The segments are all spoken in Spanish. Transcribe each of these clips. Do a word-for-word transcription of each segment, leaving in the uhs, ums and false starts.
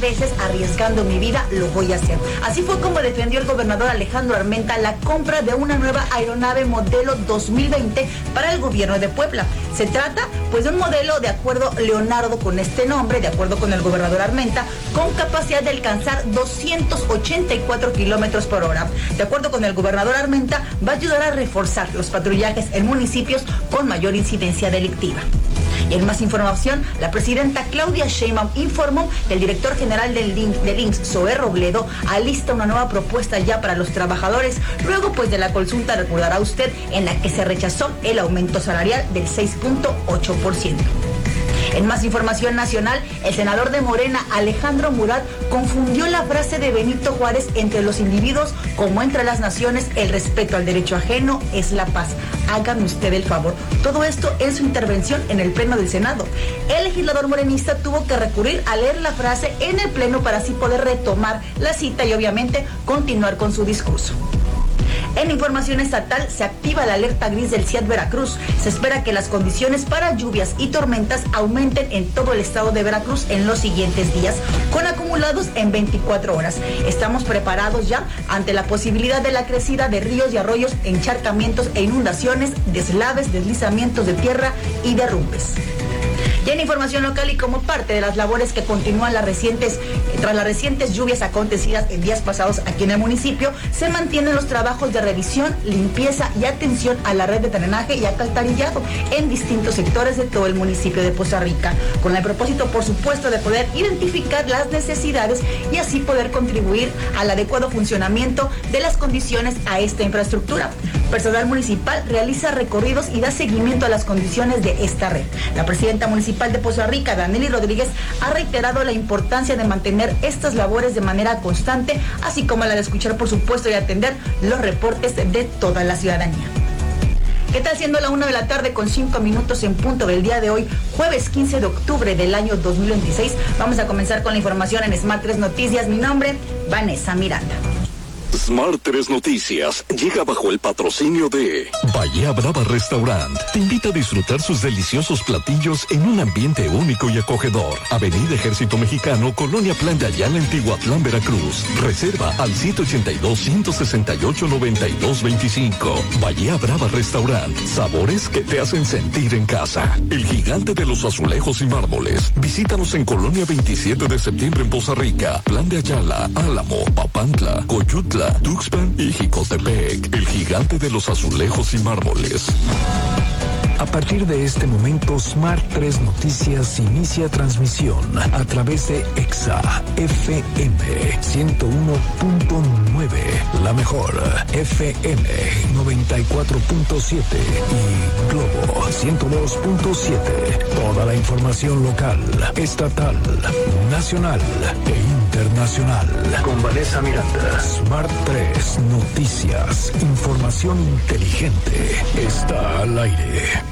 veces arriesgando mi vida, lo voy a hacer. Así fue como defendió el gobernador Alejandro Armenta la compra de una nueva aeronave modelo dos mil veinte para el gobierno de Puebla. Se trata pues de un modelo de acuerdo Leonardo con este nombre, de acuerdo con el gobernador Armenta, con capacidad de alcanzar doscientos ochenta y cuatro kilómetros por hora. De acuerdo con el gobernador Armenta, va a ayudar a reforzar los patrullajes en municipios con mayor incidencia delictiva. Y en más información, la presidenta Claudia Sheinbaum informó que el director general del I M S S, del I M S S, Zoé Robledo, alista una nueva propuesta ya para los trabajadores, luego pues de la consulta, recordará usted, en la que se rechazó el aumento salarial del seis punto ocho por ciento. En más información nacional, el senador de Morena, Alejandro Murat, confundió la frase de Benito Juárez entre los individuos como entre las naciones: el respeto al derecho ajeno es la paz. Hágame usted el favor. Todo esto en su intervención en el Pleno del Senado. El legislador morenista tuvo que recurrir a leer la frase en el Pleno para así poder retomar la cita y obviamente continuar con su discurso. En información estatal, se activa la alerta gris del C I A T Veracruz. Se espera que las condiciones para lluvias y tormentas aumenten en todo el estado de Veracruz en los siguientes días, con acumulados en veinticuatro horas. Estamos preparados ya ante la posibilidad de la crecida de ríos y arroyos, encharcamientos e inundaciones, deslaves, deslizamientos de tierra y derrumbes. Y en información local, y como parte de las labores que continúan las recientes, tras las recientes lluvias acontecidas en días pasados aquí en el municipio, se mantienen los trabajos de revisión, limpieza y atención a la red de drenaje y alcantarillado en distintos sectores de todo el municipio de Poza Rica, con el propósito, por supuesto, de poder identificar las necesidades y así poder contribuir al adecuado funcionamiento de las condiciones a esta infraestructura. Personal municipal realiza recorridos y da seguimiento a las condiciones de esta red. La presidenta municipal de Poza Rica, Danely Rodríguez, ha reiterado la importancia de mantener estas labores de manera constante, así como la de escuchar, por supuesto, y atender los reportes de toda la ciudadanía. ¿Qué tal? Siendo la una de la tarde con cinco minutos en punto del día de hoy, jueves quince de octubre del año dos mil veintiséis, vamos a comenzar con la información en Smart tres Noticias. Mi nombre, Vanessa Miranda. Smart tres Noticias llega bajo el patrocinio de Bahía Brava Restaurant. Te invita a disfrutar sus deliciosos platillos en un ambiente único y acogedor. Avenida Ejército Mexicano, Colonia Plan de Ayala, en Tihuatlán, Veracruz. Reserva al siete ochenta y dos, ciento sesenta y ocho, noventa y dos veinticinco. Bahía Brava Restaurant. Sabores que te hacen sentir en casa. El gigante de los azulejos y mármoles. Visítanos en Colonia veintisiete de septiembre en Poza Rica, Plan de Ayala, Álamo, Papantla, Coyutla, Tuxpan y Jicotepec. El gigante de los azulejos y mármoles. A partir de este momento, Smart tres Noticias inicia transmisión a través de Exa F M ciento uno punto nueve, la mejor F M noventa y cuatro punto siete y Globo ciento dos punto siete. Toda la información local, estatal, nacional e internacional. Con Vanessa Miranda. Smart tres Noticias. Información inteligente. Está al aire.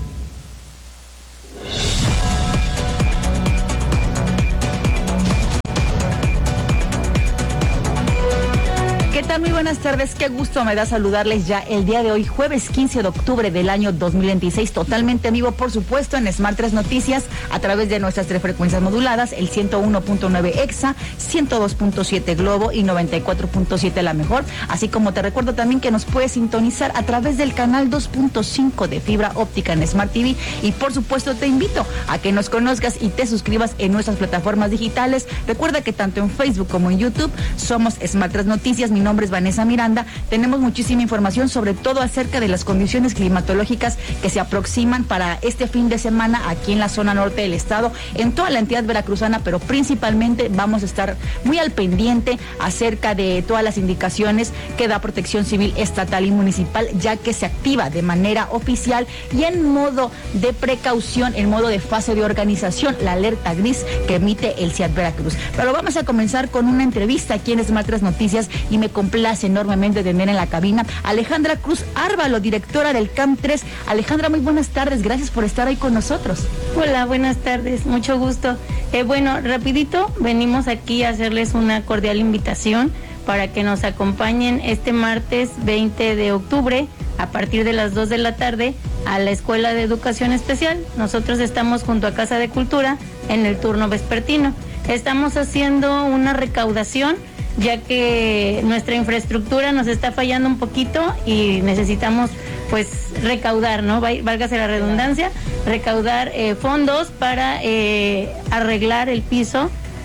¿Qué tal? Muy buenas tardes, qué gusto me da saludarles ya el día de hoy, jueves quince de octubre del año dos mil veintiséis, totalmente en vivo, por supuesto, en Smart tres Noticias, a través de nuestras tres frecuencias moduladas, el ciento uno punto nueve Exa, ciento dos punto siete Globo y noventa y cuatro punto siete La Mejor, así como te recuerdo también que nos puedes sintonizar a través del canal dos punto cinco de fibra óptica en Smart T V, y por supuesto te invito a que nos conozcas y te suscribas en nuestras plataformas digitales. Recuerda que tanto en Facebook como en YouTube somos Smart tres Noticias. Mi nombre es Vanessa Miranda. Tenemos muchísima información, sobre todo acerca de las condiciones climatológicas que se aproximan para este fin de semana aquí en la zona norte del estado, en toda la entidad veracruzana, pero principalmente vamos a estar muy al pendiente acerca de todas las indicaciones que da Protección Civil estatal y municipal, ya que se activa de manera oficial y en modo de precaución, en modo de fase de organización, la alerta gris que emite el C I A T Veracruz. Pero vamos a comenzar con una entrevista aquí en Smart tres Noticias y me complace enormemente tener en la cabina a Alejandra Cruz Árvalo, directora del C A M tres. Alejandra, muy buenas tardes, gracias por estar hoy con nosotros. Hola, buenas tardes, mucho gusto. Eh, bueno, rapidito, venimos aquí a hacerles una cordial invitación para que nos acompañen este martes veinte de octubre a partir de las dos de la tarde a la Escuela de Educación Especial. Nosotros estamos junto a Casa de Cultura en el turno vespertino. estamos haciendo una recaudación, ya que nuestra infraestructura nos está fallando un poquito y necesitamos pues recaudar, ¿no? Válgase la redundancia, recaudar eh, fondos para eh, arreglar el piso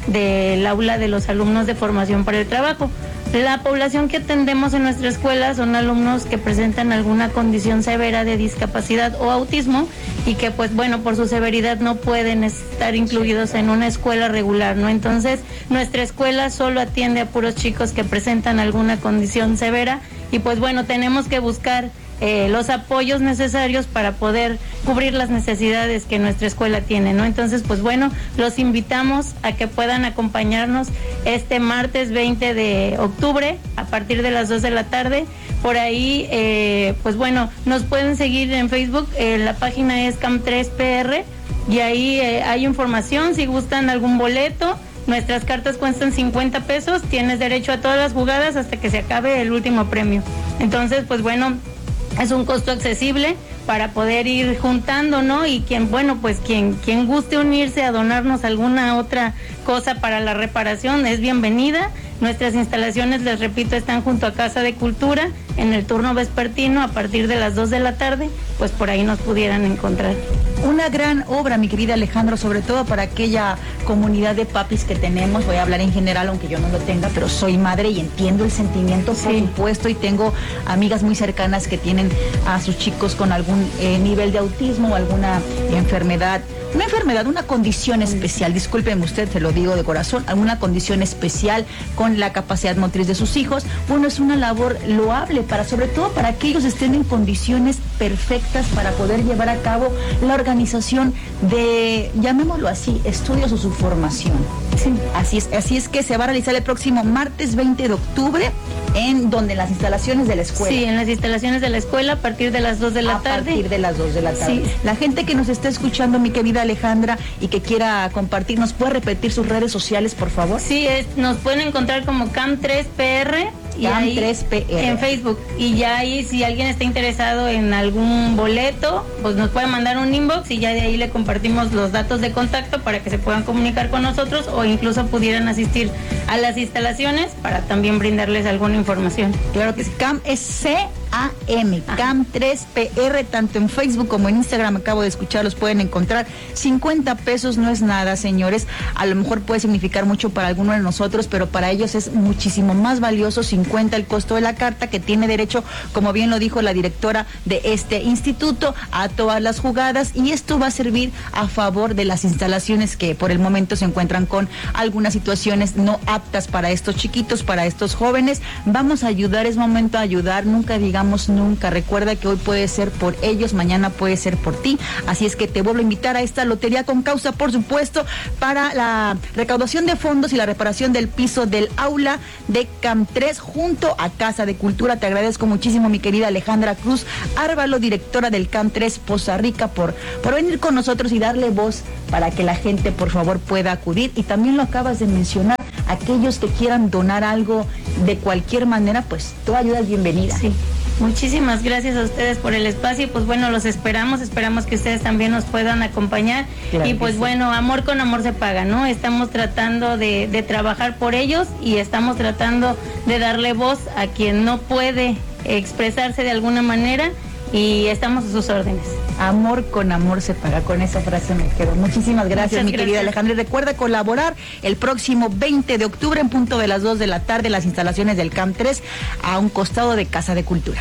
del aula de los alumnos de formación para el trabajo. La población que atendemos en nuestra escuela son alumnos que presentan alguna condición severa de discapacidad o autismo y que pues bueno, por su severidad no pueden estar incluidos en una escuela regular, ¿no? Entonces, nuestra escuela solo atiende a puros chicos que presentan alguna condición severa y pues bueno, tenemos que buscar Eh, los apoyos necesarios para poder cubrir las necesidades que nuestra escuela tiene, ¿no? Entonces, pues bueno, los invitamos a que puedan acompañarnos este martes veinte de octubre a partir de las dos de la tarde. Por ahí, eh, pues bueno, nos pueden seguir en Facebook, eh, la página es Cam tres P R y ahí eh, hay información si gustan algún boleto. Nuestras cartas cuestan cincuenta pesos, tienes derecho a todas las jugadas hasta que se acabe el último premio. Entonces, pues bueno, es un costo accesible para poder ir juntando, ¿no? Y quien, bueno, pues quien, quien guste unirse a donarnos alguna otra cosa para la reparación es bienvenida. Nuestras instalaciones, les repito, están junto a Casa de Cultura en el turno vespertino a partir de las dos de la tarde, pues por ahí nos pudieran encontrar. Una gran obra, mi querida Alejandro, sobre todo para aquella comunidad de papis que tenemos. Voy a hablar en general, aunque yo no lo tenga, pero soy madre y entiendo el sentimiento, por sí. supuesto, y tengo amigas muy cercanas que tienen a sus chicos con algún eh, nivel de autismo o alguna enfermedad. Una enfermedad, una condición especial, discúlpeme usted, se lo digo de corazón, alguna condición especial con la capacidad motriz de sus hijos. Bueno, es una labor loable, para, sobre todo para que ellos estén en condiciones perfectas para poder llevar a cabo la organización de, llamémoslo así, estudios o su formación. Sí. Así es, así es que se va a realizar el próximo martes veinte de octubre, en donde las instalaciones de la escuela. Sí, en las instalaciones de la escuela a partir de las dos de la a tarde. A partir de las dos de la tarde. Sí. La gente que nos está escuchando, mi querida Alejandra, y que quiera compartir, ¿nos puede repetir sus redes sociales, por favor? Sí, es, nos pueden encontrar como Cam tres P R. Cam tres P R. En Facebook. Y ya ahí, si alguien está interesado en algún boleto, pues nos puede mandar un inbox y ya de ahí le compartimos los datos de contacto para que se puedan comunicar con nosotros o incluso pudieran asistir a las instalaciones para también brindarles alguna información. Claro que sí. Cam es C A M, Cam tres P R, tanto en Facebook como en Instagram, acabo de escuchar, los pueden encontrar. cincuenta pesos no es nada, señores. A lo mejor puede significar mucho para alguno de nosotros, pero para ellos es muchísimo más valioso. cincuenta el costo de la carta, que tiene derecho, como bien lo dijo la directora de este instituto, a todas las jugadas, y esto va a servir a favor de las instalaciones que por el momento se encuentran con algunas situaciones no aptas para estos chiquitos, para estos jóvenes. Vamos a ayudar, es momento de ayudar, nunca digamos nunca. Recuerda que hoy puede ser por ellos, mañana puede ser por ti, así es que te vuelvo a invitar a esta lotería con causa, por supuesto, para la recaudación de fondos y la reparación del piso del aula de Cam tres junto a Casa de Cultura. Te agradezco muchísimo, mi querida Alejandra Cruz Árvalo, directora del Cam tres Poza Rica, por, por venir con nosotros y darle voz para que la gente, por favor, pueda acudir. Y también lo acabas de mencionar, aquellos que quieran donar algo de cualquier manera, pues toda ayuda es bienvenida. Sí. Muchísimas gracias a ustedes por el espacio y pues bueno, los esperamos, esperamos que ustedes también nos puedan acompañar. Claro, y pues sí. Bueno, amor con amor se paga, ¿no? Estamos tratando de, de trabajar por ellos y estamos tratando de darle voz a quien no puede expresarse de alguna manera y estamos a sus órdenes. Amor con amor se paga, con esa frase me quedo. Muchísimas gracias, Muchas mi gracias. querida Alejandra. Y recuerda colaborar el próximo veinte de octubre en punto de las dos de la tarde en las instalaciones del Cam tres a un costado de Casa de Cultura.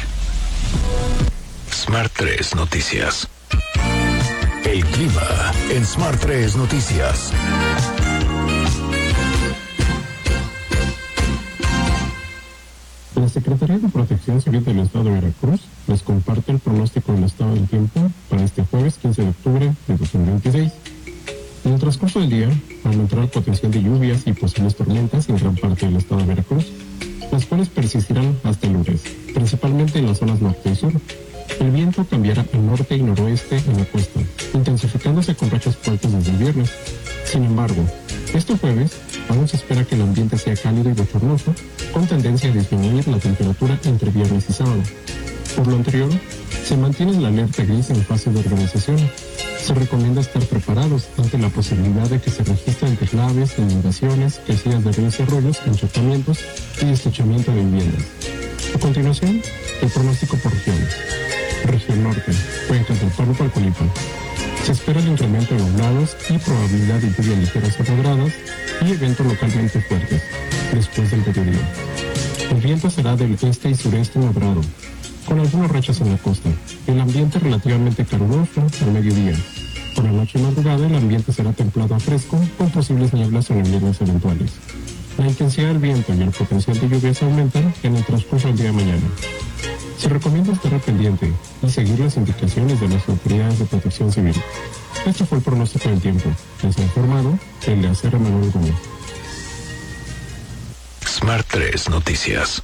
Smart tres Noticias. El clima en Smart tres Noticias. La Secretaría de Protección Civil del Estado de Veracruz les comparte el pronóstico del estado del tiempo para este jueves quince de octubre de dos mil veintiséis. En el transcurso del día, aumentará el potencial de lluvias y posibles tormentas en gran parte del estado de Veracruz, las cuales persistirán hasta el lunes, principalmente en las zonas norte y sur. El viento cambiará al norte y noroeste en la costa, intensificándose con rachas fuertes desde el viernes. Sin embargo, este jueves aún se espera que el ambiente sea cálido y bochornoso, con tendencia a disminuir la temperatura entre viernes y sábado. Por lo anterior, se mantiene la alerta gris en fase de organización. Se recomienda estar preparados ante la posibilidad de que se registren templadas deslaves, inundaciones, crecidas de ríos y arroyos, encharcamientos y deslizamiento de viviendas. A continuación, el pronóstico por regiones. Región Norte, Cuencas del Páramo Calcolipan. Se espera el incremento de nublados y probabilidad de lluvias ligeras a moderadas y eventos localmente fuertes, después del mediodía. El viento será del este y sureste moderado, con algunos rachas en la costa. El ambiente relativamente caluroso al mediodía. Por la noche y madrugada el ambiente será templado a fresco, con posibles nieblas o nieblas eventuales. La intensidad del viento y el potencial de lluvias aumentan en el transcurso del día de mañana. Se recomienda estar al pendiente y seguir las indicaciones de las autoridades de protección civil. Este fue el pronóstico del tiempo. Les ha informado el de Acer Manuel Gómez. Smart tres Noticias.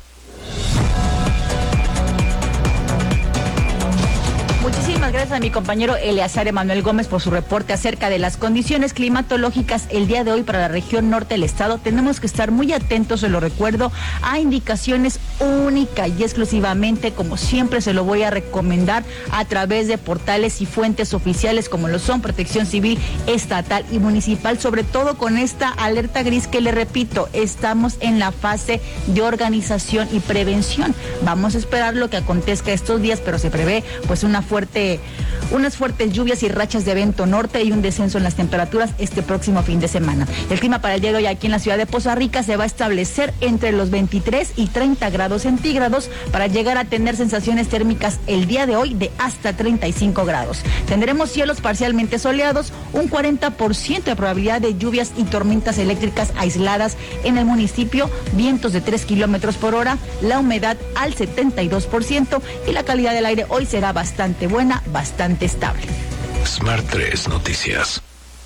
Muchísimas gracias a mi compañero Eleazar Emanuel Gómez por su reporte acerca de las condiciones climatológicas el día de hoy para la región norte del estado. Tenemos que estar muy atentos, se lo recuerdo, a indicaciones única y exclusivamente, como siempre se lo voy a recomendar, a través de portales y fuentes oficiales como lo son Protección Civil Estatal y Municipal, sobre todo con esta alerta gris que le repito, estamos en la fase de organización y prevención. Vamos a esperar lo que acontezca estos días, pero se prevé pues una fuerte, unas fuertes lluvias y rachas de viento norte y un descenso en las temperaturas este próximo fin de semana. El clima para el día de hoy aquí en la ciudad de Poza Rica se va a establecer entre los veintitrés y treinta grados centígrados para llegar a tener sensaciones térmicas el día de hoy de hasta treinta y cinco grados. Tendremos cielos parcialmente soleados, un cuarenta por ciento de probabilidad de lluvias y tormentas eléctricas aisladas en el municipio, vientos de tres kilómetros por hora, la humedad al setenta y dos por ciento y la calidad del aire hoy será bastante buena, bastante estable. Smart tres Noticias.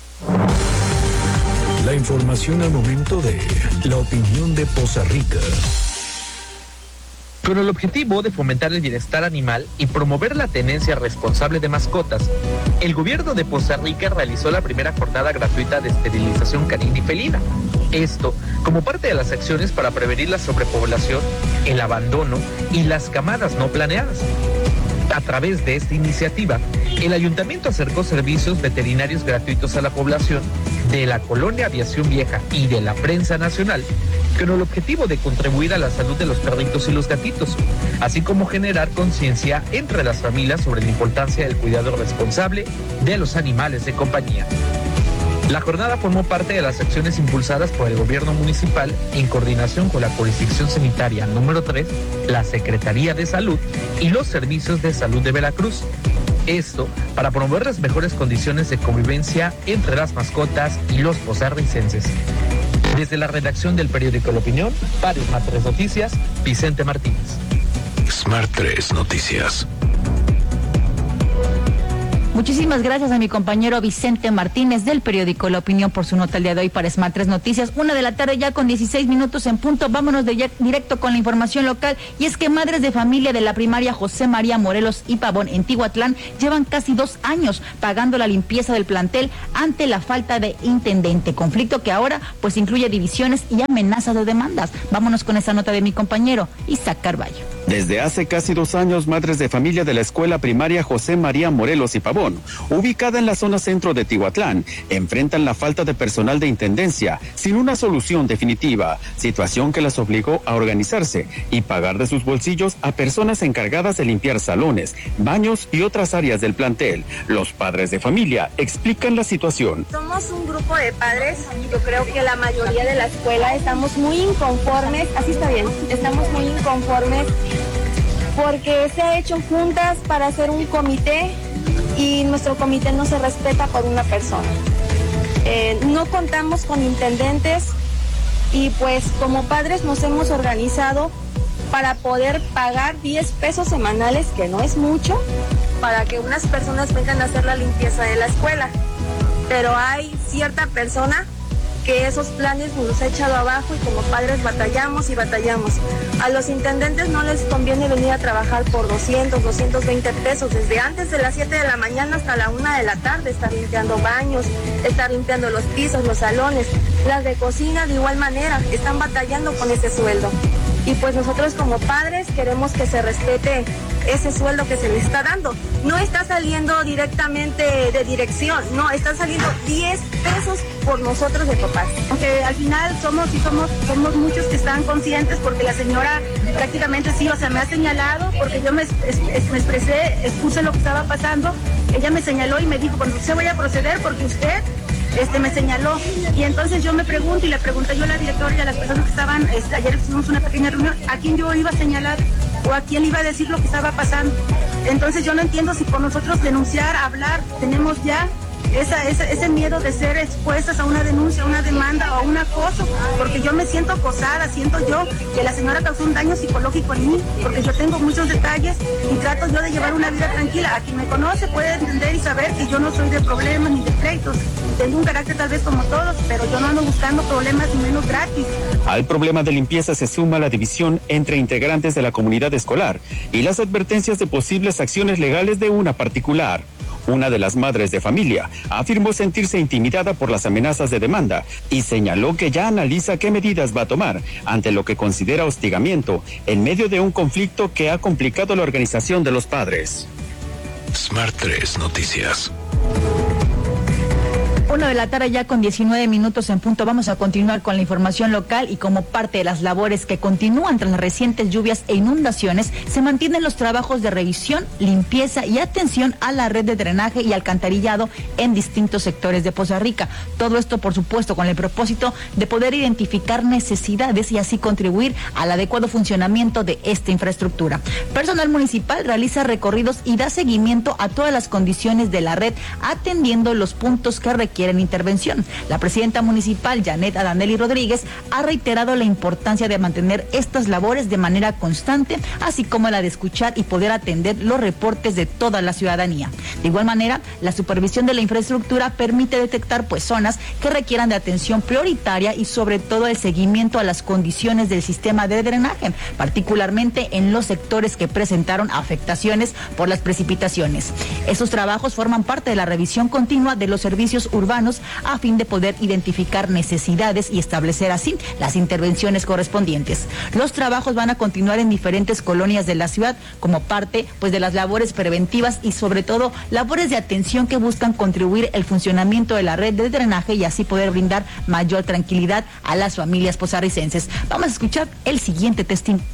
La información al momento de la opinión de Poza Rica. Con el objetivo de fomentar el bienestar animal y promover la tenencia responsable de mascotas, el gobierno de Poza Rica realizó la primera jornada gratuita de esterilización canina y felina. Esto como parte de las acciones para prevenir la sobrepoblación, el abandono y las camadas no planeadas. A través de esta iniciativa, el ayuntamiento acercó servicios veterinarios gratuitos a la población de la colonia Aviación Vieja y de la prensa nacional, con el objetivo de contribuir a la salud de los perritos y los gatitos, así como generar conciencia entre las familias sobre la importancia del cuidado responsable de los animales de compañía. La jornada formó parte de las acciones impulsadas por el gobierno municipal en coordinación con la jurisdicción sanitaria número tres, la Secretaría de Salud y los Servicios de Salud de Veracruz. Esto para promover las mejores condiciones de convivencia entre las mascotas y los pozarricenses. Desde la redacción del periódico La Opinión, para Smart tres Noticias, Vicente Martínez. Smart tres Noticias. Muchísimas gracias a mi compañero Vicente Martínez del periódico La Opinión por su nota el día de hoy para Smart tres Noticias. Una de la tarde ya con dieciséis minutos en punto. Vámonos de ya, directo con la información local. Y es que madres de familia de la primaria José María Morelos y Pavón en Tihuatlán llevan casi dos años pagando la limpieza del plantel ante la falta de intendente. Conflicto que ahora pues incluye divisiones y amenazas de demandas. Vámonos con esa nota de mi compañero Isaac Carballo. Desde hace casi dos años, madres de familia de la escuela primaria José María Morelos y Pavón, ubicada en la zona centro de Tihuatlán, enfrentan la falta de personal de intendencia sin una solución definitiva, situación que las obligó a organizarse y pagar de sus bolsillos a personas encargadas de limpiar salones, baños y otras áreas del plantel. Los padres de familia explican la situación. Somos un grupo de padres, yo creo que la mayoría de la escuela estamos muy inconformes, así está bien, estamos muy inconformes porque se ha hecho juntas para hacer un comité y nuestro comité no se respeta por una persona. Eh, no contamos con intendentes y pues como padres nos hemos organizado para poder pagar diez pesos semanales, que no es mucho, para que unas personas vengan a hacer la limpieza de la escuela. Pero hay cierta persona que esos planes nos los ha echado abajo y como padres batallamos y batallamos. A los intendentes no les conviene venir a trabajar por doscientos, doscientos veinte pesos, desde antes de las siete de la mañana hasta la una de la tarde, estar limpiando baños, estar limpiando los pisos, los salones. Las de cocina de igual manera, están batallando con ese sueldo. Y pues nosotros como padres queremos que se respete ese sueldo que se les está dando. No está saliendo directamente de dirección, no, están saliendo diez pesos por nosotros de papás. Aunque al final somos y somos, somos muchos que están conscientes, porque la señora prácticamente sí, o sea, me ha señalado, porque yo me, es, es, me expresé, expuse lo que estaba pasando, ella me señaló y me dijo, cuando usted vaya a proceder, porque usted Este, me señaló, y entonces yo me pregunto y le pregunté yo a la directora y a las personas que estaban, este, ayer hicimos una pequeña reunión, ¿a quién yo iba a señalar o a quién iba a decir lo que estaba pasando? Entonces yo no entiendo si por nosotros denunciar, hablar, tenemos ya esa, esa, ese miedo de ser expuestas a una denuncia, a una demanda o a un acoso, porque yo me siento acosada, siento yo que la señora causó un daño psicológico en mí, porque yo tengo muchos detalles y trato yo de llevar una vida tranquila. A quien me conoce puede entender y saber que yo no soy de problemas ni de pleitos. Tengo un carácter tal vez como todos, pero yo no ando buscando problemas ni menos gratis. Al problema de limpieza se suma la división entre integrantes de la comunidad escolar y las advertencias de posibles acciones legales de una particular. Una de las madres de familia afirmó sentirse intimidada por las amenazas de demanda y señaló que ya analiza qué medidas va a tomar ante lo que considera hostigamiento en medio de un conflicto que ha complicado la organización de los padres. Smart tres Noticias. Una de la tarde ya con diecinueve minutos en punto. Vamos a continuar con la información local y como parte de las labores que continúan tras las recientes lluvias e inundaciones, se mantienen los trabajos de revisión, limpieza y atención a la red de drenaje y alcantarillado en distintos sectores de Poza Rica. Todo esto, por supuesto, con el propósito de poder identificar necesidades y así contribuir al adecuado funcionamiento de esta infraestructura. Personal municipal realiza recorridos y da seguimiento a todas las condiciones de la red, atendiendo los puntos que requieren intervención. La presidenta municipal, Janet Adanelli Rodríguez, ha reiterado la importancia de mantener estas labores de manera constante, así como la de escuchar y poder atender los reportes de toda la ciudadanía. De igual manera, la supervisión de la infraestructura permite detectar pues zonas que requieran de atención prioritaria y sobre todo el seguimiento a las condiciones del sistema de drenaje, particularmente en los sectores que presentaron afectaciones por las precipitaciones. Esos trabajos forman parte de la revisión continua de los servicios urbanos a fin de poder identificar necesidades y establecer así las intervenciones correspondientes. Los trabajos van a continuar en diferentes colonias de la ciudad como parte pues de las labores preventivas y sobre todo labores de atención que buscan contribuir el funcionamiento de la red de drenaje y así poder brindar mayor tranquilidad a las familias pozarricenses. Vamos a escuchar el siguiente testimonio.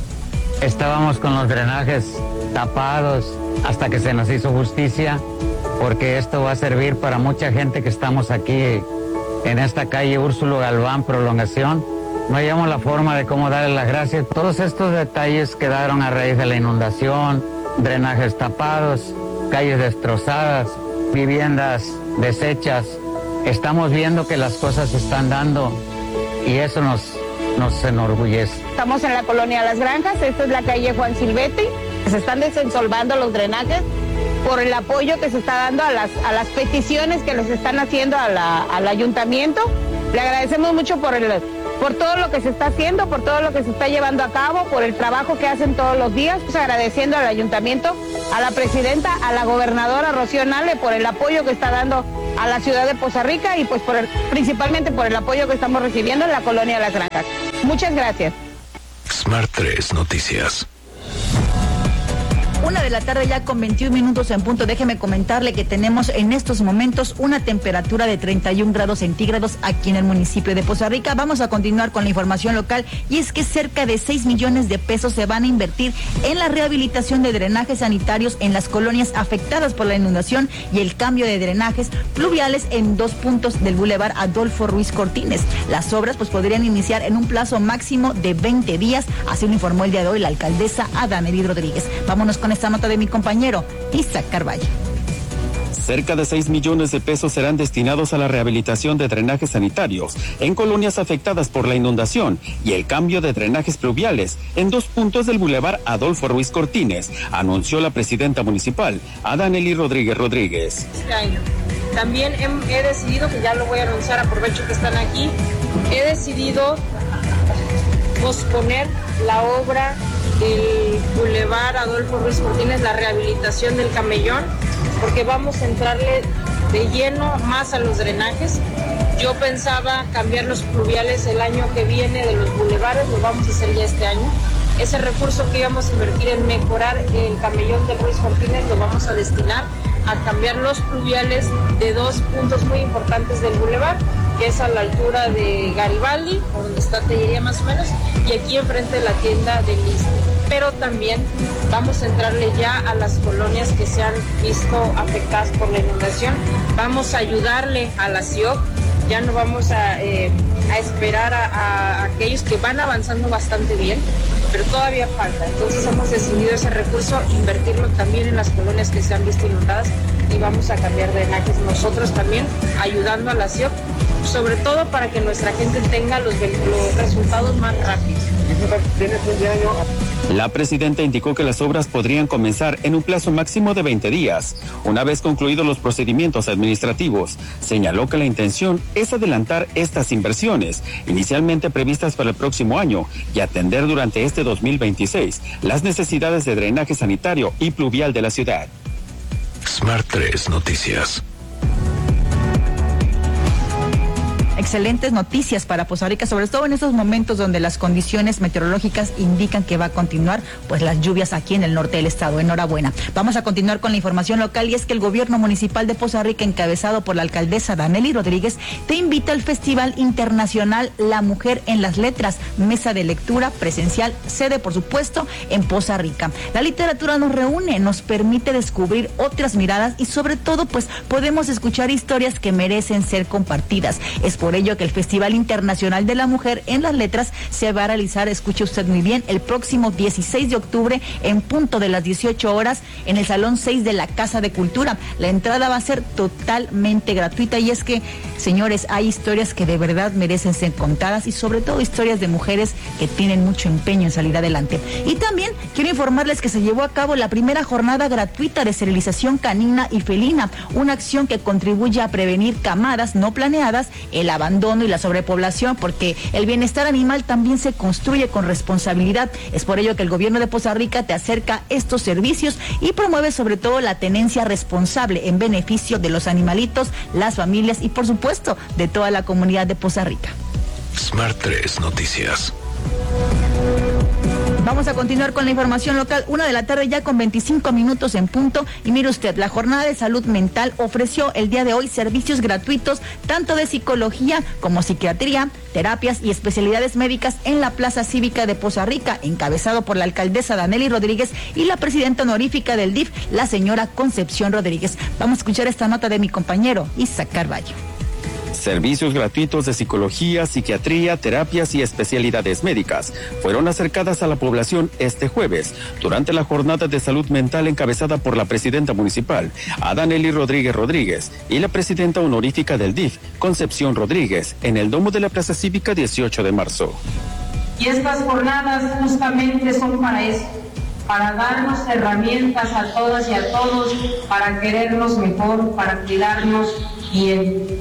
Estábamos con los drenajes tapados hasta que se nos hizo justicia, porque esto va a servir para mucha gente que estamos aquí en esta calle Úrsulo Galván Prolongación. No hallamos la forma de cómo darle las gracias. Todos estos detalles quedaron a raíz de la inundación, drenajes tapados, calles destrozadas, viviendas deshechas. Estamos viendo que las cosas se están dando y eso nos, nos enorgullece. Estamos en la colonia Las Granjas, esta es la calle Juan Silvetti. Se están desensolvando los drenajes por el apoyo que se está dando a las, a las peticiones que les están haciendo a la, al ayuntamiento. Le agradecemos mucho por, el, por todo lo que se está haciendo, por todo lo que se está llevando a cabo, por el trabajo que hacen todos los días. Pues agradeciendo al ayuntamiento, a la presidenta, a la gobernadora Rocío Nale por el apoyo que está dando a la ciudad de Poza Rica y pues por el, principalmente por el apoyo que estamos recibiendo en la colonia Las Granjas. Muchas gracias. Smart tres Noticias. Una de la tarde ya con veintiún minutos en punto. Déjeme comentarle que tenemos en estos momentos una temperatura de treinta y un grados centígrados aquí en el municipio de Poza Rica. Vamos a continuar con la información local y es que cerca de seis millones de pesos se van a invertir en la rehabilitación de drenajes sanitarios en las colonias afectadas por la inundación y el cambio de drenajes pluviales en dos puntos del Boulevard Adolfo Ruiz Cortines. Las obras pues podrían iniciar en un plazo máximo de veinte días, así lo informó el día de hoy la alcaldesa Adanelli Rodríguez. Vámonos con esta nota de mi compañero Isaac Carvalho. Cerca de seis millones de pesos serán destinados a la rehabilitación de drenajes sanitarios en colonias afectadas por la inundación y el cambio de drenajes pluviales en dos puntos del Boulevard Adolfo Ruiz Cortines, anunció la presidenta municipal, Adanelli Rodríguez Rodríguez. Este año. También he, he decidido, que ya lo voy a anunciar, aprovecho que están aquí, he decidido posponer la obra del Boulevard Adolfo Ruiz Cortines, la rehabilitación del camellón, porque vamos a entrarle de lleno más a los drenajes. Yo pensaba cambiar los pluviales el año que viene de los bulevares, lo vamos a hacer ya este año. Ese recurso que íbamos a invertir en mejorar el camellón de Ruiz Cortines lo vamos a destinar a cambiar los pluviales de dos puntos muy importantes del bulevar, que es a la altura de Garibaldi, por donde está Tellería más o menos, y aquí enfrente de la tienda de Liste. Pero también vamos a entrarle ya a las colonias que se han visto afectadas por la inundación. Vamos a ayudarle a la C I O C, ya no vamos a, eh, a esperar a, a aquellos que van avanzando bastante bien, pero todavía falta. Entonces hemos decidido ese recurso, invertirlo también en las colonias que se han visto inundadas y vamos a cambiar drenajes nosotros también, ayudando a la C I O C, sobre todo para que nuestra gente tenga los, los resultados más rápidos. La presidenta indicó que las obras podrían comenzar en un plazo máximo de veinte días. Una vez concluidos los procedimientos administrativos, señaló que la intención es adelantar estas inversiones, inicialmente previstas para el próximo año, y atender durante este dos mil veintiséis las necesidades de drenaje sanitario y pluvial de la ciudad. Smart tres Noticias. Excelentes noticias para Poza Rica, sobre todo en estos momentos donde las condiciones meteorológicas indican que va a continuar pues las lluvias aquí en el norte del estado. Enhorabuena. Vamos a continuar con la información local y es que el gobierno municipal de Poza Rica, encabezado por la alcaldesa Danely Rodríguez, te invita al Festival Internacional La Mujer en las Letras, mesa de lectura presencial, sede por supuesto en Poza Rica. La literatura nos reúne, nos permite descubrir otras miradas y sobre todo pues podemos escuchar historias que merecen ser compartidas. Es por ello que el Festival Internacional de la Mujer en las Letras se va a realizar, escuche usted muy bien, el próximo dieciséis de octubre en punto de las dieciocho horas en el Salón seis de la Casa de Cultura. La entrada va a ser totalmente gratuita y es que, señores, hay historias que de verdad merecen ser contadas y sobre todo historias de mujeres que tienen mucho empeño en salir adelante. Y también quiero informarles que se llevó a cabo la primera jornada gratuita de esterilización canina y felina, una acción que contribuye a prevenir camadas no planeadas, el abandono y la sobrepoblación, porque el bienestar animal también se construye con responsabilidad. Es por ello que el gobierno de Poza Rica te acerca estos servicios y promueve sobre todo la tenencia responsable en beneficio de los animalitos, las familias y por supuesto de toda la comunidad de Poza Rica. Smart tres Noticias. Vamos a continuar con la información local, una de la tarde ya con veinticinco minutos en punto. Y mire usted, la Jornada de Salud Mental ofreció el día de hoy servicios gratuitos tanto de psicología como psiquiatría, terapias y especialidades médicas en la Plaza Cívica de Poza Rica, encabezado por la alcaldesa Danely Rodríguez y la presidenta honorífica del D I F, la señora Concepción Rodríguez. Vamos a escuchar esta nota de mi compañero Isaac Carballo. Servicios gratuitos de psicología, psiquiatría, terapias y especialidades médicas fueron acercadas a la población este jueves durante la jornada de salud mental encabezada por la presidenta municipal, Danely Rodríguez Rodríguez, y la presidenta honorífica del D I F, Concepción Rodríguez, en el Domo de la Plaza Cívica dieciocho de marzo. Y estas jornadas justamente son para eso, para darnos herramientas a todas y a todos, para querernos mejor, para cuidarnos bien.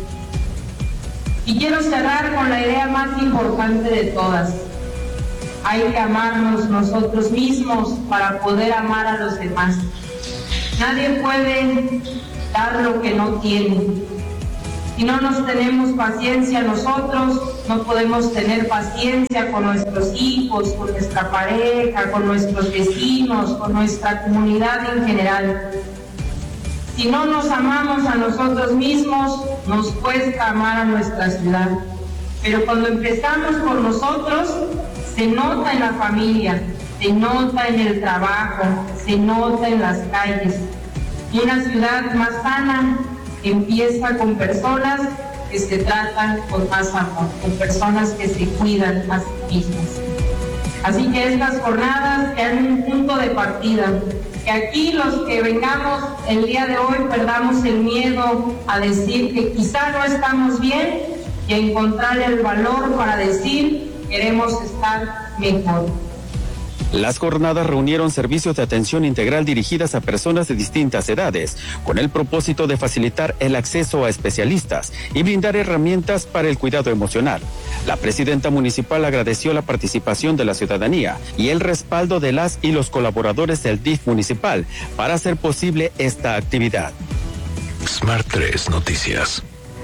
Y quiero cerrar con la idea más importante de todas. Hay que amarnos nosotros mismos para poder amar a los demás. Nadie puede dar lo que no tiene. Si no nos tenemos paciencia nosotros, no podemos tener paciencia con nuestros hijos, con nuestra pareja, con nuestros vecinos, con nuestra comunidad en general. Si no nos amamos a nosotros mismos, nos cuesta amar a nuestra ciudad. Pero cuando empezamos por nosotros, se nota en la familia, se nota en el trabajo, se nota en las calles. Una ciudad más sana empieza con personas que se tratan con más amor, con personas que se cuidan a sí mismas. Así que estas jornadas sean un punto de partida. Que aquí los que vengamos el día de hoy perdamos el miedo a decir que quizá no estamos bien y a encontrar el valor para decir queremos estar mejor. Las jornadas reunieron servicios de atención integral dirigidas a personas de distintas edades, con el propósito de facilitar el acceso a especialistas y brindar herramientas para el cuidado emocional. La presidenta municipal agradeció la participación de la ciudadanía y el respaldo de las y los colaboradores del D I F municipal para hacer posible esta actividad. Smart tres Noticias.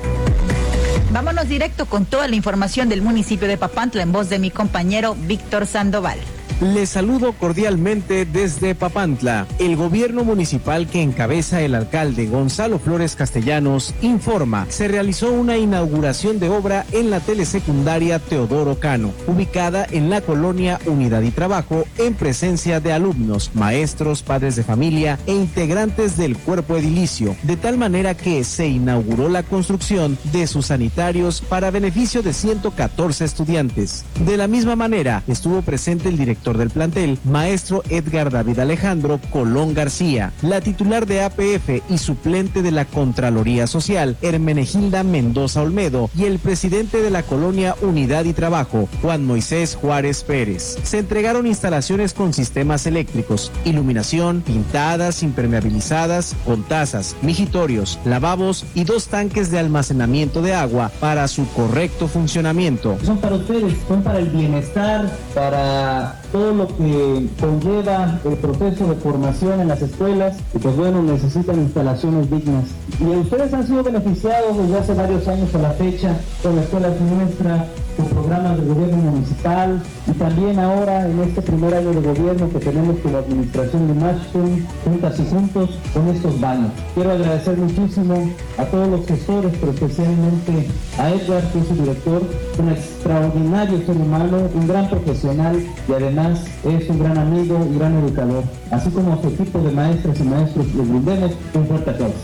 Vámonos directo con toda la información del municipio de Papantla en voz de mi compañero Víctor Sandoval. Les saludo cordialmente desde Papantla. El gobierno municipal que encabeza el alcalde Gonzalo Flores Castellanos informa, se realizó una inauguración de obra en la telesecundaria Teodoro Cano, ubicada en la colonia Unidad y Trabajo, en presencia de alumnos, maestros, padres de familia e integrantes del cuerpo edilicio, de tal manera que se inauguró la construcción de sus sanitarios para beneficio de ciento catorce estudiantes. De la misma manera, estuvo presente el director del plantel, maestro Edgar David Alejandro Colón García, la titular de A P F y suplente de la Contraloría Social, Hermenegilda Mendoza Olmedo, y el presidente de la colonia Unidad y Trabajo, Juan Moisés Juárez Pérez. Se entregaron instalaciones con sistemas eléctricos, iluminación, pintadas, impermeabilizadas, con tazas, mijitorios, lavabos y dos tanques de almacenamiento de agua para su correcto funcionamiento. Son para ustedes, son para el bienestar, para todo lo que conlleva el proceso de formación en las escuelas, y pues bueno, necesitan instalaciones dignas. Y ustedes han sido beneficiados desde hace varios años a la fecha con la escuela nuestra, con programas de gobierno municipal, y también ahora en este primer año de gobierno que tenemos con la administración de Mashton, juntas y juntos con estos baños. Quiero agradecer muchísimo a todos los gestores, pero especialmente a Edgar, que es su director, un extraordinario ser humano, un gran profesional y además es un gran amigo y gran educador. Así como a su equipo de maestras y maestros, les brindemos un fuerte aplauso.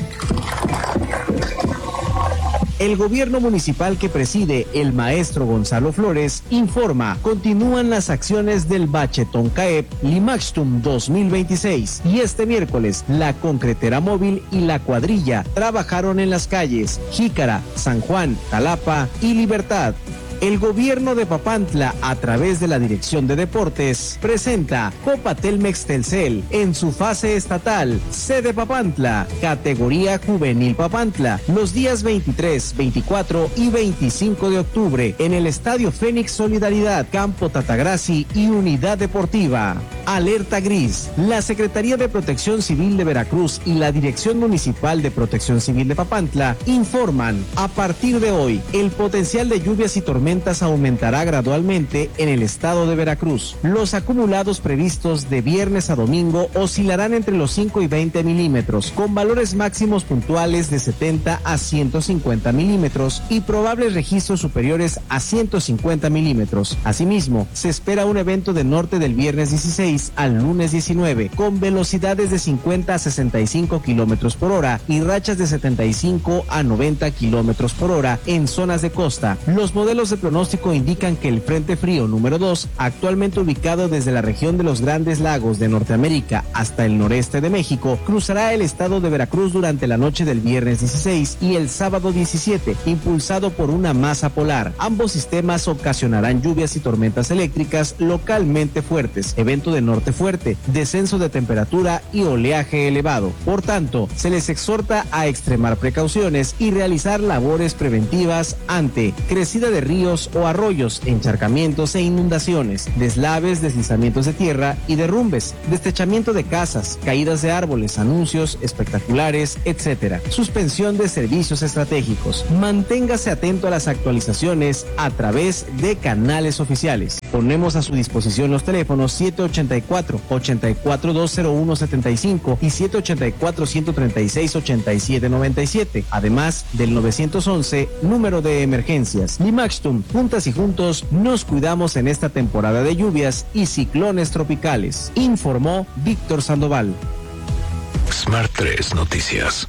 El gobierno municipal que preside el maestro Gonzalo Flores informa, continúan las acciones del Bachetón CAEP Limaxtum dos mil veintiséis y este miércoles la concretera móvil y la cuadrilla trabajaron en las calles Jícara, San Juan, Jalapa y Libertad. El gobierno de Papantla, a través de la Dirección de Deportes, presenta Copa Telmex Telcel en su fase estatal, sede Papantla, categoría Juvenil Papantla, los días veintitrés, veinticuatro y veinticinco de octubre, en el Estadio Fénix Solidaridad, Campo Tatagrassi y Unidad Deportiva. Alerta gris. La Secretaría de Protección Civil de Veracruz y la Dirección Municipal de Protección Civil de Papantla informan, a partir de hoy, el potencial de lluvias y tormentas aumentará gradualmente en el estado de Veracruz. Los acumulados previstos de viernes a domingo oscilarán entre los cinco y veinte milímetros, con valores máximos puntuales de setenta a ciento cincuenta milímetros y probables registros superiores a ciento cincuenta milímetros. Asimismo, se espera un evento de norte del viernes dieciséis al lunes diecinueve, con velocidades de cincuenta a sesenta y cinco kilómetros por hora y rachas de setenta y cinco a noventa kilómetros por hora en zonas de costa. Los modelos de pronóstico indican que el Frente Frío número dos, actualmente ubicado desde la región de los Grandes Lagos de Norteamérica hasta el noreste de México, cruzará el estado de Veracruz durante la noche del viernes dieciséis y el sábado diecisiete, impulsado por una masa polar. Ambos sistemas ocasionarán lluvias y tormentas eléctricas localmente fuertes, evento de norte fuerte, descenso de temperatura y oleaje elevado. Por tanto, se les exhorta a extremar precauciones y realizar labores preventivas ante crecida de ríos o arroyos, encharcamientos e inundaciones, deslaves, deslizamientos de tierra y derrumbes, destechamiento de casas, caídas de árboles, anuncios espectaculares, etcétera. Suspensión de servicios estratégicos. Manténgase atento a las actualizaciones a través de canales oficiales. Ponemos a su disposición los teléfonos siete ochenta y cuatro, ochenta y cuatro, dos cero uno setenta y cinco y siete ochenta y cuatro, ciento treinta y seis, ochenta y siete noventa y siete, además del novecientos once, número de emergencias. Limaxtum, juntas y juntos nos cuidamos en esta temporada de lluvias y ciclones tropicales, informó Víctor Sandoval. Smart tres Noticias.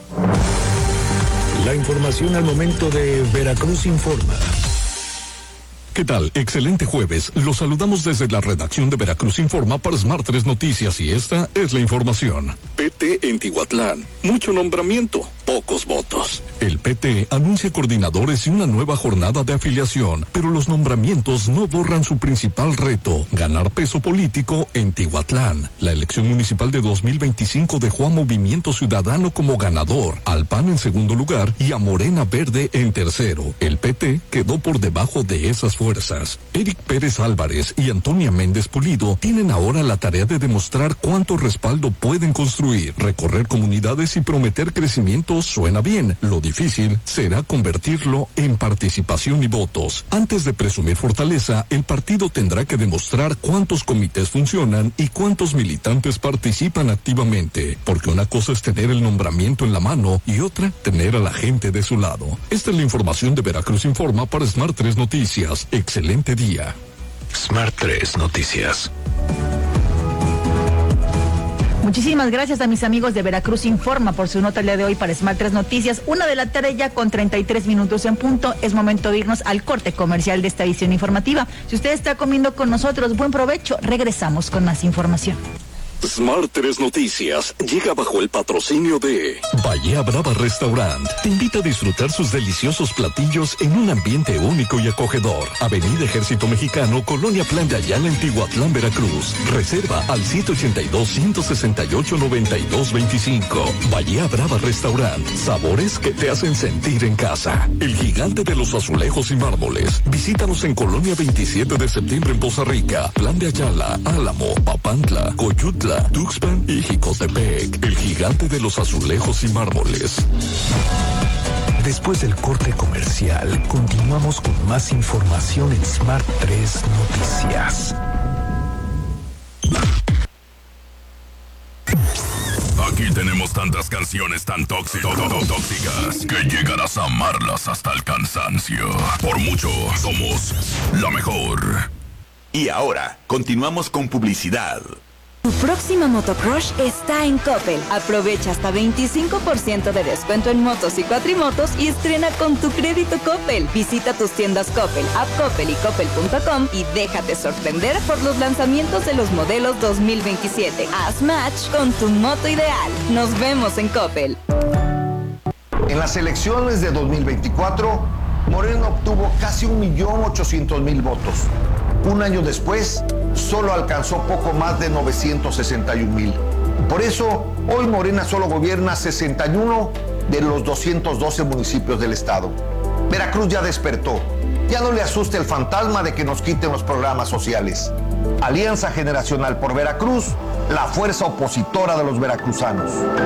La información al momento de Veracruz Informa. ¿Qué tal? Excelente jueves. Los saludamos desde la redacción de Veracruz Informa para Smart tres Noticias y esta es la información. P T en Tihuatlán. Mucho nombramiento, pocos votos. El P T anuncia coordinadores y una nueva jornada de afiliación, pero los nombramientos no borran su principal reto, ganar peso político en Tihuatlán. La elección municipal de dos mil veinticinco dejó a Movimiento Ciudadano como ganador, al P A N en segundo lugar y a Morena Verde en tercero. El P T quedó por debajo de esas fuerzas. Eric Pérez Álvarez y Antonia Méndez Pulido tienen ahora la tarea de demostrar cuánto respaldo pueden construir. Recorrer comunidades y prometer crecimiento suena bien. Lo difícil será convertirlo en participación y votos. Antes de presumir fortaleza, el partido tendrá que demostrar cuántos comités funcionan y cuántos militantes participan activamente, porque una cosa es tener el nombramiento en la mano y otra tener a la gente de su lado. Esta es la información de Veracruz Informa para Smart tres Noticias. Excelente día. Smart tres Noticias. Muchísimas gracias a mis amigos de Veracruz Informa por su nota el día de hoy para Smart tres Noticias. Una de la tarde ya con treinta y tres minutos en punto. Es momento de irnos al corte comercial de esta edición informativa. Si usted está comiendo con nosotros, buen provecho. Regresamos con más información. Smart tres Noticias llega bajo el patrocinio de Bahía Brava Restaurant. Te invita a disfrutar sus deliciosos platillos en un ambiente único y acogedor. Avenida Ejército Mexicano, Colonia Plan de Ayala, en Tihuatlán, Veracruz. Reserva al siete ochenta y dos, ciento sesenta y ocho, noventa y dos veinticinco. Bahía Brava Restaurant. Sabores que te hacen sentir en casa. El gigante de los azulejos y mármoles. Visítanos en Colonia veintisiete de septiembre en Poza Rica, Plan de Ayala, Álamo, Papantla, Coyutla, Tuxpan y Jicotepec. El gigante de los azulejos y mármoles. Después del corte comercial, continuamos con más información en Smart tres Noticias. Aquí tenemos tantas canciones tan tóxicas, tóxicas que llegarás a amarlas hasta el cansancio. Por mucho, somos la mejor. Y ahora, continuamos con publicidad. Tu próxima motocross está en Coppel. Aprovecha hasta veinticinco por ciento de descuento en motos y cuatrimotos y estrena con tu crédito Coppel. Visita tus tiendas Coppel, App Coppel y Coppel punto com y déjate sorprender por los lanzamientos de los modelos dos mil veintisiete. Haz match con tu moto ideal. Nos vemos en Coppel. En las elecciones de dos mil veinticuatro, Morena obtuvo casi un millón ochocientos mil votos. Un año después, solo alcanzó poco más de novecientos sesenta y un mil. Por eso, hoy Morena solo gobierna sesenta y uno de los doscientos doce municipios del estado. Veracruz ya despertó. Ya no le asusta el fantasma de que nos quiten los programas sociales. Alianza Generacional por Veracruz, la fuerza opositora de los veracruzanos.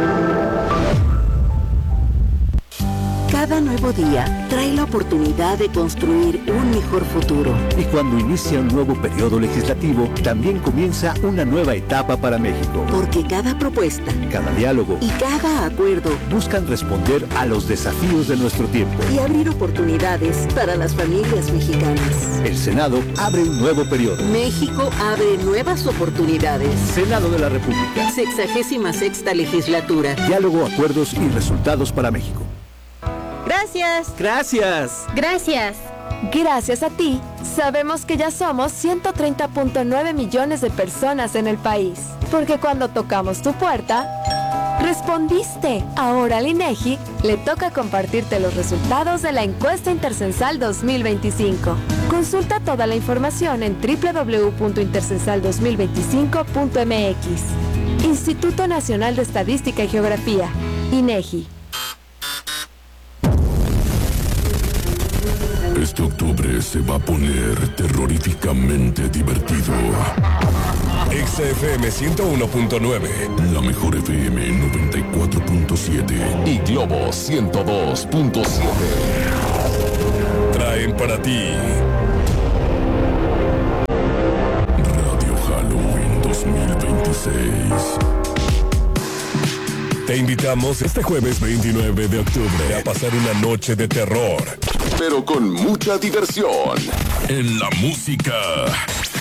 Cada nuevo día trae la oportunidad de construir un mejor futuro. Y cuando inicia un nuevo periodo legislativo, también comienza una nueva etapa para México. Porque cada propuesta, cada diálogo y cada acuerdo buscan responder a los desafíos de nuestro tiempo y abrir oportunidades para las familias mexicanas. El Senado abre un nuevo periodo. México abre nuevas oportunidades. Senado de la República. Sexagésima sexta legislatura. Diálogo, acuerdos y resultados para México. Gracias. Gracias. Gracias. Gracias a ti, sabemos que ya somos ciento treinta punto nueve millones de personas en el país. Porque cuando tocamos tu puerta, respondiste. Ahora al INEGI le toca compartirte los resultados de la encuesta intercensal dos mil veinticinco. Consulta toda la información en doble u doble u doble u punto intercensal dos mil veinticinco punto m x. Instituto Nacional de Estadística y Geografía, INEGI. Este octubre se va a poner terroríficamente divertido. X F M ciento uno punto nueve. La mejor F M noventa y cuatro punto siete. Y Globo ciento dos punto siete. Traen para ti Radio Halloween dos mil veintiséis. Te invitamos este jueves veintinueve de octubre a pasar una noche de terror, pero con mucha diversión. En la música